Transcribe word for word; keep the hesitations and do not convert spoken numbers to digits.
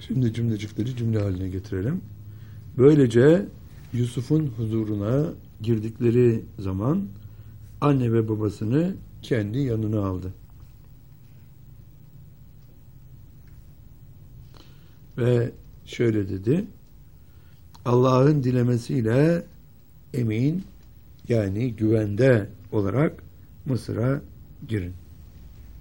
Şimdi cümlecikleri cümle haline getirelim. Böylece Yusuf'un huzuruna girdikleri zaman anne ve babasını kendi yanına aldı. Ve şöyle dedi: Allah'ın dilemesiyle emin, yani güvende olarak Mısır'a girin.